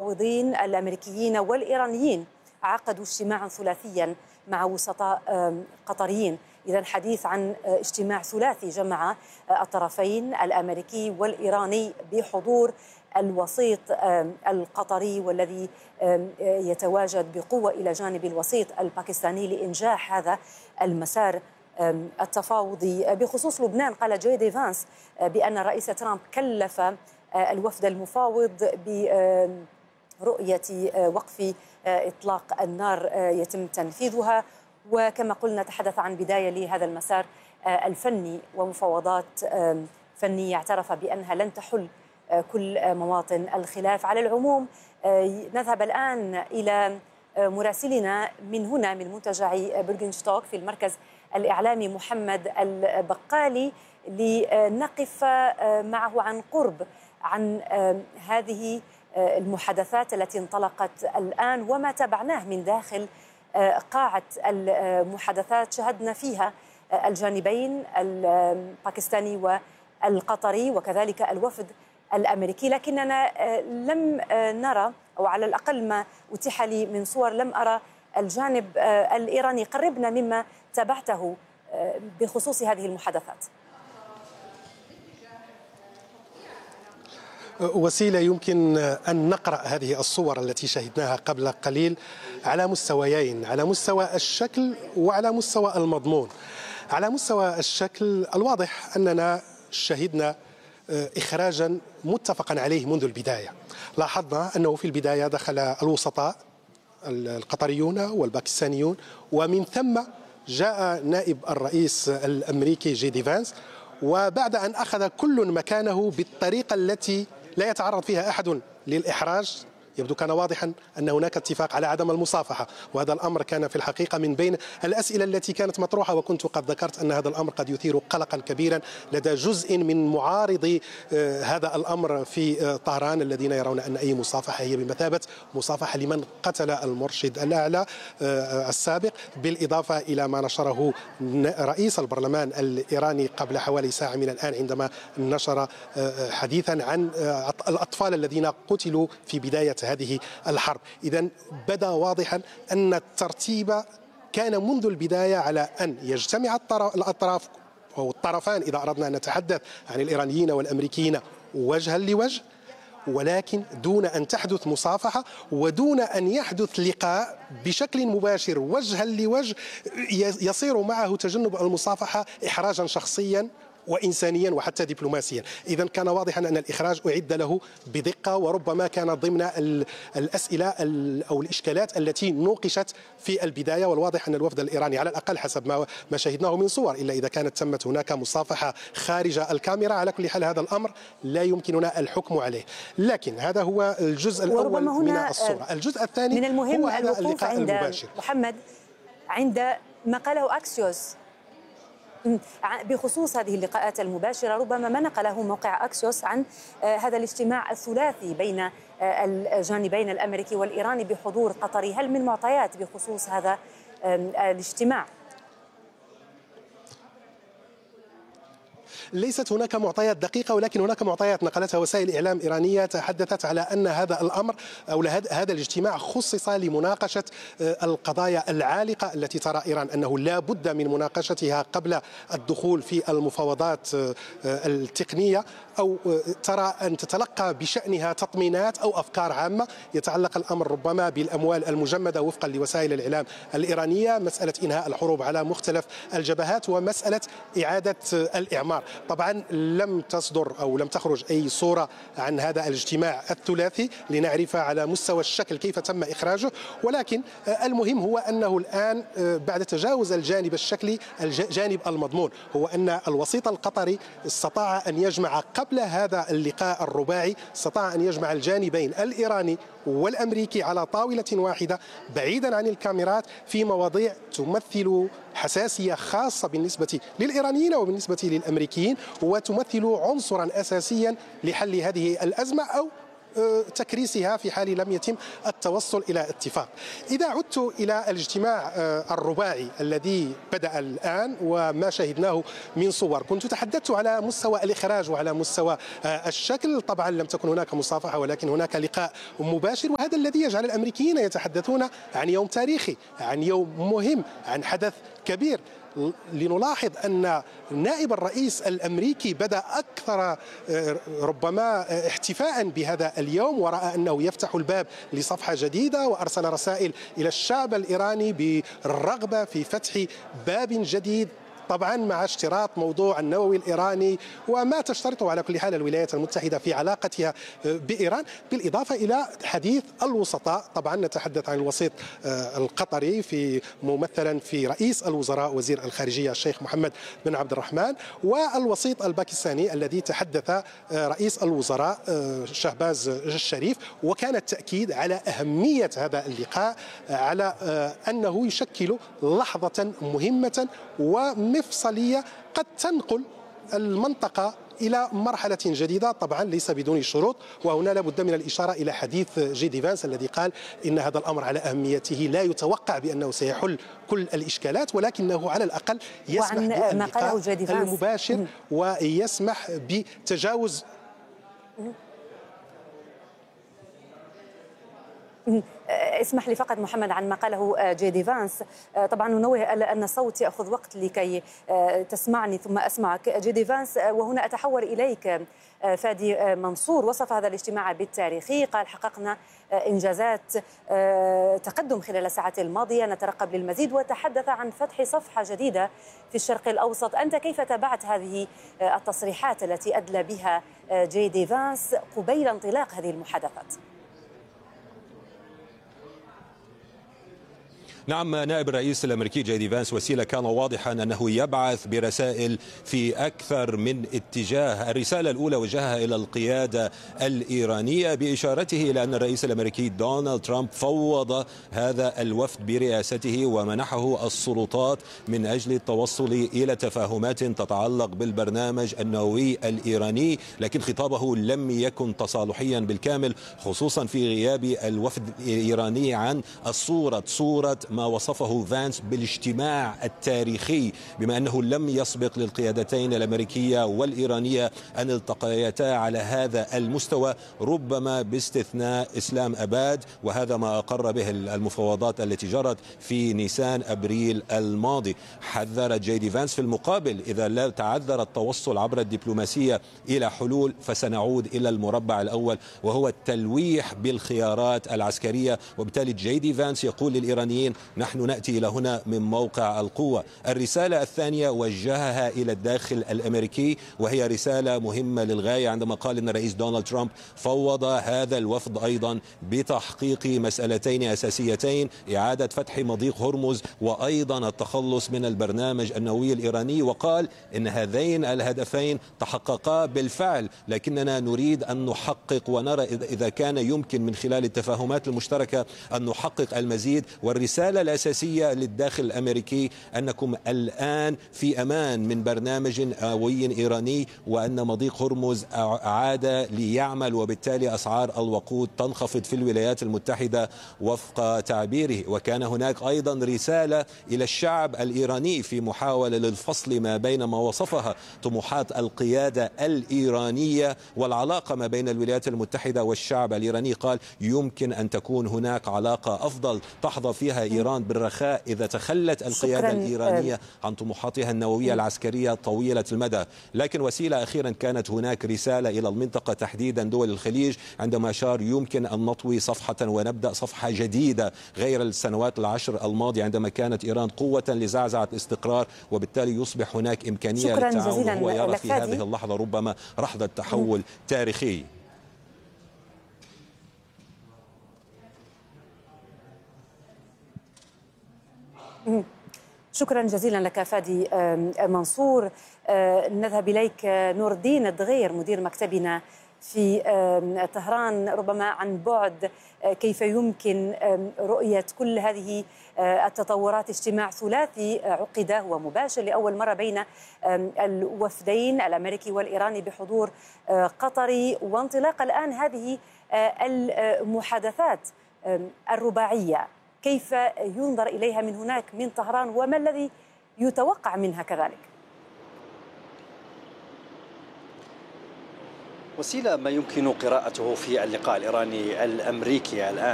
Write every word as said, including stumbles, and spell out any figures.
المفاوضين الأمريكيين والإيرانيين عقدوا اجتماعا ثلاثيا مع وسطاء قطريين. إذن حديث عن اجتماع ثلاثي جمع الطرفين الأمريكي والإيراني بحضور الوسيط القطري، والذي يتواجد بقوة إلى جانب الوسيط الباكستاني لإنجاح هذا المسار التفاوضي. بخصوص لبنان، قال جي دي فانس بأن الرئيس ترامب كلف الوفد المفاوض برؤية وقف إطلاق النار يتم تنفيذها، وكما قلنا تحدث عن بداية لهذا المسار الفني ومفاوضات فنية اعترف بأنها لن تحل كل مواطن الخلاف. على العموم نذهب الآن إلى مراسلنا من هنا من منتجع برغنشتوك في المركز الإعلامي محمد البقالي لنقف معه عن قرب عن هذه المحادثات التي انطلقت الآن وما تابعناه من داخل قاعة المحادثات. شهدنا فيها الجانبين الباكستاني والقطري وكذلك الوفد الأمريكي، لكننا لم نرى، أو على الأقل ما أتيح لي من صور، لم أرى الجانب الإيراني. قربنا مما تابعته بخصوص هذه المحادثات. وسيلة، يمكن أن نقرأ هذه الصور التي شاهدناها قبل قليل على مستويين، على مستوى الشكل وعلى مستوى المضمون. على مستوى الشكل الواضح أننا شهدنا إخراجا متفقا عليه منذ البداية. لاحظنا أنه في البداية دخل الوسطاء القطريون والباكستانيون، ومن ثم جاء نائب الرئيس الأمريكي جي دي فانس، وبعد أن أخذ كل مكانه بالطريقة التي لا يتعرض فيها أحد للإحراج، يبدو كان واضحا أن هناك اتفاق على عدم المصافحة، وهذا الأمر كان في الحقيقة من بين الأسئلة التي كانت مطروحة، وكنت قد ذكرت أن هذا الأمر قد يثير قلقا كبيرا لدى جزء من معارضي هذا الأمر في طهران، الذين يرون أن أي مصافحة هي بمثابة مصافحة لمن قتل المرشد الأعلى السابق، بالإضافة إلى ما نشره رئيس البرلمان الإيراني قبل حوالي ساعة من الآن عندما نشر حديثا عن الأطفال الذين قتلوا في بداية هذه الحرب. إذن بدا واضحا أن الترتيب كان منذ البداية على أن يجتمع الأطراف أو الطرفان، إذا أردنا أن نتحدث عن الإيرانيين والأمريكيين، وجها لوجه، ولكن دون أن تحدث مصافحة ودون أن يحدث لقاء بشكل مباشر وجها لوجه يصير معه تجنب المصافحة إحراجا شخصيا وإنسانيا وحتى دبلوماسيا. إذا كان واضحا أن الإخراج أعد له بدقة، وربما كان ضمن الأسئلة أو الإشكالات التي نوقشت في البداية. والواضح أن الوفد الإيراني على الأقل حسب ما ما شاهدناه من صور، إلا إذا كانت تمت هناك مصافحة خارج الكاميرا، على كل حال هذا الأمر لا يمكننا الحكم عليه. لكن هذا هو الجزء الأول من الصورة. الجزء الثاني من المهم هو هذا الوقوف عند المباشر. محمد عند ما قاله أكسيوس بخصوص هذه اللقاءات المباشرة، ربما ما نقله موقع أكسيوس عن هذا الاجتماع الثلاثي بين الجانبين الأمريكي والإيراني بحضور قطري. هل من معطيات بخصوص هذا الاجتماع؟ ليست هناك معطيات دقيقة، ولكن هناك معطيات نقلتها وسائل إعلام إيرانية تحدثت على أن هذا الأمر أو هذا الاجتماع خصص لمناقشة القضايا العالقة التي ترى إيران أنه لا بد من مناقشتها قبل الدخول في المفاوضات التقنية، أو ترى أن تتلقى بشأنها تطمينات أو أفكار عامة. يتعلق الأمر ربما بالأموال المجمدة وفقا لوسائل الإعلام الإيرانية، مسألة إنهاء الحروب على مختلف الجبهات، ومسألة إعادة الإعمار. طبعا لم تصدر أو لم تخرج أي صورة عن هذا الاجتماع الثلاثي لنعرف على مستوى الشكل كيف تم إخراجه، ولكن المهم هو أنه الآن بعد تجاوز الجانب الشكلي الجانب المضمون، هو أن الوسيط القطري استطاع أن يجمع قبل هذا اللقاء الرباعي، استطاع أن يجمع الجانبين الإيراني والأمريكي على طاولة واحدة بعيدا عن الكاميرات في مواضيع تمثل حساسية خاصة بالنسبة للإيرانيين وبالنسبة للأمريكيين، وتمثل عنصرا أساسيا لحل هذه الأزمة أو تكريسها في حال لم يتم التوصل إلى اتفاق. إذا عدت إلى الاجتماع الرباعي الذي بدأ الآن وما شهدناه من صور، كنت تحدثت على مستوى الإخراج وعلى مستوى الشكل. طبعا لم تكن هناك مصافحة ولكن هناك لقاء مباشر، وهذا الذي يجعل الأمريكيين يتحدثون عن يوم تاريخي، عن يوم مهم، عن حدث كبير. لنلاحظ أن نائب الرئيس الأمريكي بدأ أكثر ربما احتفاء بهذا اليوم، ورأى أنه يفتح الباب لصفحة جديدة، وأرسل رسائل إلى الشعب الإيراني بالرغبة في فتح باب جديد، طبعا مع اشتراط موضوع النووي الإيراني وما تشترطه على كل حال الولايات المتحدة في علاقتها بإيران، بالإضافة إلى حديث الوسطاء. طبعا نتحدث عن الوسيط القطري في ممثلا في رئيس الوزراء وزير الخارجية الشيخ محمد بن عبد الرحمن، والوسيط الباكستاني الذي تحدث رئيس الوزراء شهباز الشريف، وكان التأكيد على أهمية هذا اللقاء، على أنه يشكل لحظة مهمة ومفصلية قد تنقل المنطقة إلى مرحلة جديدة، طبعا ليس بدون شروط. وهنا لابد من الإشارة إلى حديث جي دي فانس الذي قال إن هذا الأمر على أهميته لا يتوقع بأنه سيحل كل الإشكالات، ولكنه على الأقل يسمح باللقاء المباشر ويسمح بتجاوز. اسمح لي فقط محمد عن ما قاله جي دي فانس. طبعا ننوه أن الصوت يأخذ وقت لكي تسمعني ثم أسمعك. جي دي فانس، وهنا أتحول إليك. فادي منصور وصف هذا الاجتماع بالتاريخي، قال حققنا إنجازات تقدم خلال الساعات الماضية، نترقب للمزيد، وتحدث عن فتح صفحة جديدة في الشرق الأوسط. أنت كيف تابعت هذه التصريحات التي أدلى بها جي دي فانس قبيل انطلاق هذه المحادثات؟ نعم، نائب الرئيس الأمريكي جي دي فانس وسيلة كان واضحا أنه يبعث برسائل في أكثر من اتجاه. الرسالة الأولى وجهها إلى القيادة الإيرانية بإشارته إلى أن الرئيس الأمريكي دونالد ترامب فوض هذا الوفد برئاسته ومنحه السلطات من أجل التوصل إلى تفاهمات تتعلق بالبرنامج النووي الإيراني، لكن خطابه لم يكن تصالحيا بالكامل، خصوصا في غياب الوفد الإيراني عن الصورة صورة ما وصفه فانس بالاجتماع التاريخي، بما أنه لم يسبق للقيادتين الأمريكية والإيرانية أن التقيتا على هذا المستوى، ربما باستثناء إسلام أباد، وهذا ما أقر به المفاوضات التي جرت في نيسان أبريل الماضي. حذر جي دي فانس في المقابل إذا لا تعذر التوصل عبر الدبلوماسية إلى حلول فسنعود إلى المربع الأول، وهو التلويح بالخيارات العسكرية. وبالتالي جي دي فانس يقول للإيرانيين نحن نأتي إلى هنا من موقع القوة. الرسالة الثانية وجهها إلى الداخل الأمريكي، وهي رسالة مهمة للغاية، عندما قال أن الرئيس دونالد ترامب فوض هذا الوفد أيضا بتحقيق مسألتين أساسيتين: إعادة فتح مضيق هرمز وأيضا التخلص من البرنامج النووي الإيراني، وقال إن هذين الهدفين تحققا بالفعل، لكننا نريد أن نحقق ونرى إذا كان يمكن من خلال التفاهمات المشتركة أن نحقق المزيد. والرسالة الأساسية للداخل الأمريكي أنكم الآن في أمان من برنامج نووي إيراني، وأن مضيق هرمز عاد ليعمل، وبالتالي أسعار الوقود تنخفض في الولايات المتحدة وفق تعبيره. وكان هناك أيضا رسالة إلى الشعب الإيراني في محاولة للفصل ما بين ما وصفها طموحات القيادة الإيرانية والعلاقة ما بين الولايات المتحدة والشعب الإيراني. قال يمكن أن تكون هناك علاقة أفضل تحظى فيها إيران بالرخاء إذا تخلت القيادة الإيرانية عن طموحاتها النووية العسكرية طويلة المدى. لكن وسيلة أخيرا كانت هناك رسالة إلى المنطقة تحديدا دول الخليج، عندما أشار يمكن أن نطوي صفحة ونبدأ صفحة جديدة غير السنوات العشر الماضية عندما كانت إيران قوة لزعزعة الاستقرار، وبالتالي يصبح هناك إمكانية للتعاون، وهو يرى في هذه اللحظة ربما لحظة تحول تاريخي. شكرا جزيلا لك فادي منصور. نذهب إليك نور الدين الدغير مدير مكتبنا في طهران. ربما عن بعد كيف يمكن رؤية كل هذه التطورات؟ اجتماع ثلاثي عقد هو مباشر لأول مرة بين الوفدين الأمريكي والإيراني بحضور قطري، وانطلاق الآن هذه المحادثات الرباعية كيف ينظر إليها من هناك من طهران، وما الذي يتوقع منها كذلك؟ وسيلة، ما يمكن قراءته في اللقاء الإيراني الأمريكي الآن